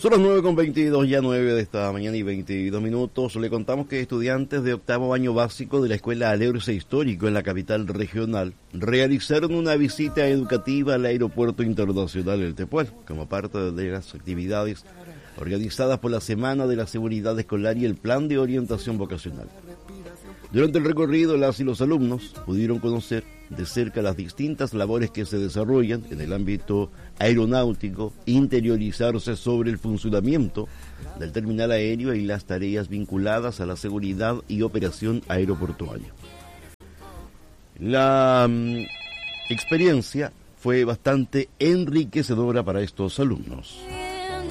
Son las 9:22, ya 9 de esta mañana y 22 minutos. Le contamos que estudiantes de octavo año básico de la Escuela Alerce Histórico en la capital regional realizaron una visita educativa al Aeropuerto Internacional El Tepual, como parte de las actividades organizadas por la Semana de la Seguridad Escolar y el Plan de Orientación Vocacional. Durante el recorrido, las y los alumnos pudieron conocer de cerca las distintas labores que se desarrollan en el ámbito aeronáutico, interiorizarse sobre el funcionamiento del terminal aéreo y las tareas vinculadas a la seguridad y operación aeroportuaria. La experiencia fue bastante enriquecedora para estos alumnos.